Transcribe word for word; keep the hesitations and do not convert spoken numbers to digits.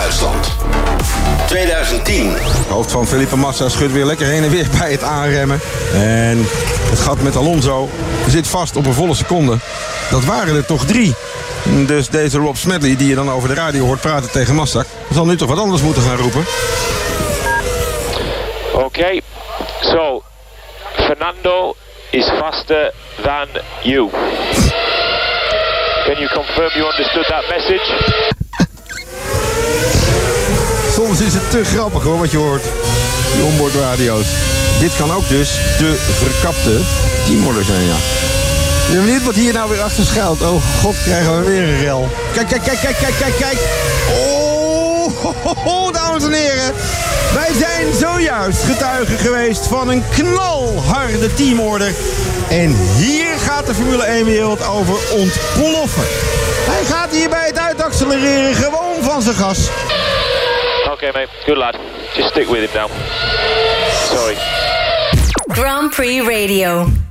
Duitsland. tweeduizend tien. Het hoofd van Felipe Massa schudt weer lekker heen en weer bij het aanremmen. En het gat met Alonso zit vast op een volle seconde. Dat waren er toch drie. Dus deze Rob Smedley, die je dan over de radio hoort praten tegen Massa, zal nu toch wat anders moeten gaan roepen. Oké, okay. So Fernando is faster than you. Can you confirm you understood that message? Soms is het te grappig hoor, wat je hoort. Die onboardradio's. Dit kan ook dus de verkapte teamorder zijn, ja. Ik ben benieuwd wat hier nou weer achter schuilt. Oh god, krijgen we weer een rel. Kijk, kijk, kijk, kijk, kijk, kijk, kijk. Oh, ho, ho, ho, dames en heren. Wij zijn zojuist getuigen geweest van een knalharde teamorder. En hier gaat de Formule één-wereld over ontploffen. Hij gaat hier bij het uitaccelereren gewoon van zijn gas. Oké, okay, mate. Good lad. Just stick with him now. Sorry. Grand Prix Radio.